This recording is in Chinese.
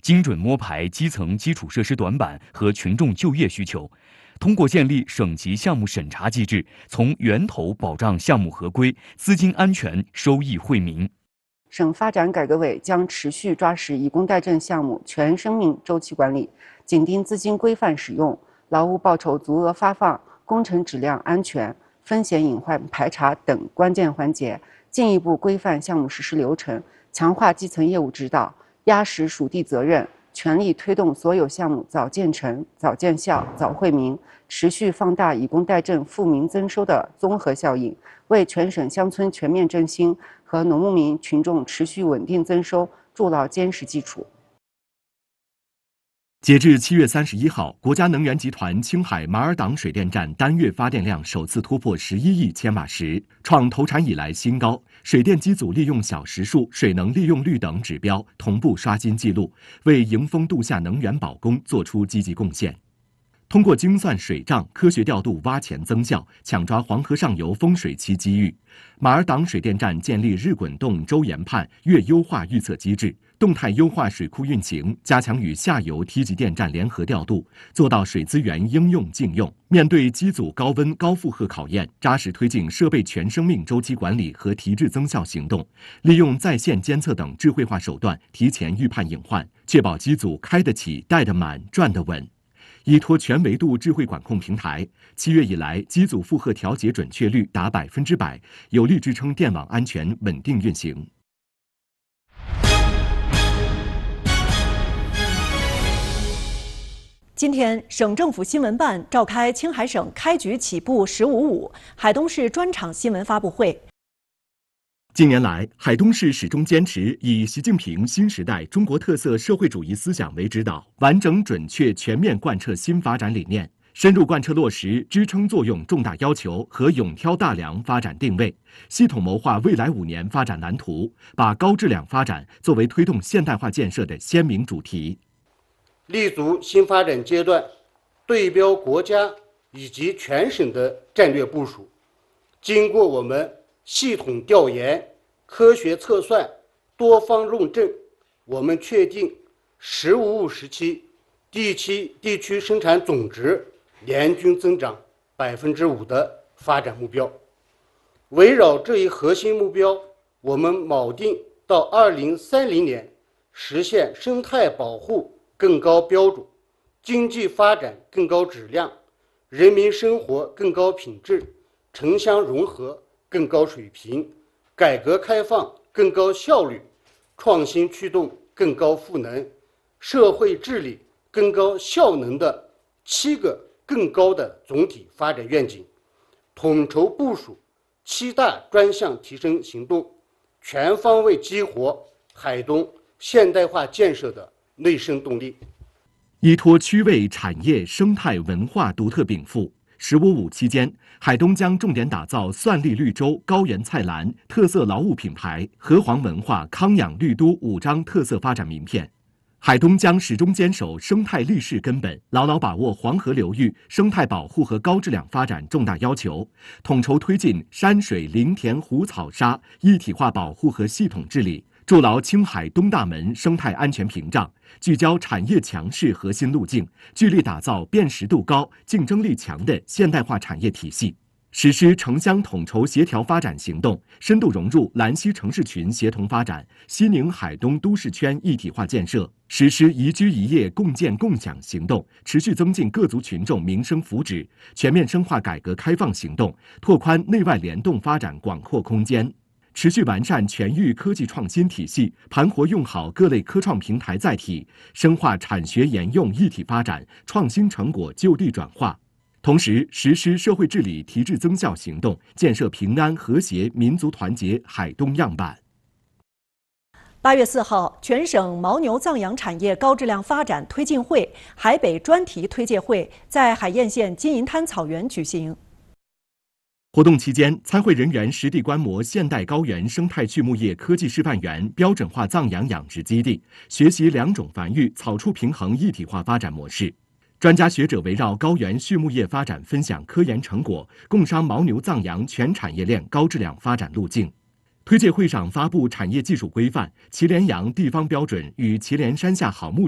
精准摸排基层基础设施短板和群众就业需求，通过建立省级项目审查机制，从源头保障项目合规、资金安全、收益惠民。 省发展改革委将持续抓实以工代赈项目全生命周期管理，紧盯资金规范使用、劳务报酬足额发放、工程质量安全、风险隐患排查等关键环节，进一步规范项目实施流程，强化基层业务指导，压实属地责任，全力推动所有项目早建成、早见效、早惠民，持续放大以工代赈富民增收的综合效应，为全省乡村全面振兴和农牧民群众持续稳定增收筑牢坚实基础。 截至7月31号，国家能源集团青海马尔党水电站单月发电量首次突破11亿千瓦时，创投产以来新高。水电机组利用小时数、水能利用率等指标同步刷新纪录，为迎峰度夏能源保供作出积极贡献。通过精算水账、科学调度挖潜增效，抢抓黄河上游丰水期机遇。马尔党水电站建立日滚动、周研判、月优化预测机制，动态优化水库运行，加强与下游梯级电站联合调度，做到水资源应用尽用。面对机组高温高负荷考验，扎实推进设备全生命周期管理和提质增效行动，利用在线监测等智慧化手段，提前预判隐患，确保机组开得起、带得满、转得稳。依托全维度智慧管控平台，7月以来，机组负荷调节准确率达100%，有力支撑电网安全稳定运行。 今天，省政府新闻办召开青海省开局起步“15.5”海东市专场新闻发布会。 近年来，海东市始终坚持以习近平新时代中国特色社会主义思想为指导，完整准确全面贯彻新发展理念，深入贯彻落实支撑作用重大要求和勇挑大梁发展定位，系统谋划未来5年发展蓝图，把高质量发展作为推动现代化建设的鲜明主题。 立足新发展阶段，对标国家以及全省的战略部署，经过我们系统调研、科学测算、多方论证，我们确定“15.5”时期地区生产总值年均增长5%的发展目标。围绕这一核心目标，我们锚定到2030年实现生态保护更高标准，经济发展更高质量，人民生活更高品质，城乡融合更高水平，改革开放更高效率，创新驱动更高赋能，社会治理更高效能的7个更高的总体发展愿景，统筹部署7大专项提升行动，全方位激活海东现代化建设的内生动力。 依托区位产业生态文化独特禀赋，“15.5”期间，海东将重点打造蒜栗绿洲、高原菜篮特色劳务品牌、河黄文化、康养绿都5张特色发展名片。海东将始终坚守生态立市根本，牢牢把握黄河流域生态保护和高质量发展重大要求，统筹推进山水林田湖草沙一体化保护和系统治理，筑牢青海东大门生态安全屏障，聚焦产业强势核心路径，聚力打造辨识度高、竞争力强的现代化产业体系。实施城乡统筹协调发展行动，深度融入兰西城市群协同发展、西宁海东都市圈一体化建设，实施宜居宜业共建共享行动，持续增进各族群众民生福祉，全面深化改革开放行动，拓宽内外联动发展广阔空间。持续完善全域科技创新体系，盘活用好各类科创平台载体，深化产学研用一体发展，创新成果就地转化。同时，实施社会治理提质增效行动，建设平安和谐、民族团结海东样板。 8月4号，全省牦牛藏养产业高质量发展推进会海北专题推介会在海晏县金银滩草原举行。 活动期间，参会人员实地观摩现代高原生态畜牧业科技示范园标准化藏养养殖基地，学习2种繁育、草畜平衡一体化发展模式。专家学者围绕高原畜牧业发展分享科研成果，共商牦牛藏养全产业链高质量发展路径。推介会上发布产业技术规范、祁连洋地方标准与祁连山下好牧